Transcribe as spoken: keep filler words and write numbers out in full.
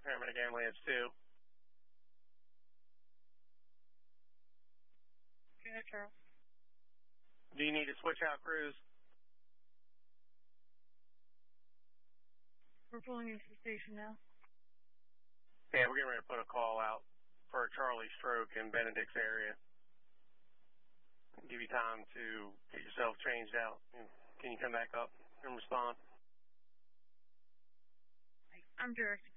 paramedic ambulance two. Okay, Charles. Do you need to switch out crews? We're pulling into the station now. Yeah, we're getting ready to put a call out for a Charlie stroke in Benedict's area. Give you time to get yourself changed out. Can you come back up and respond? I'm directing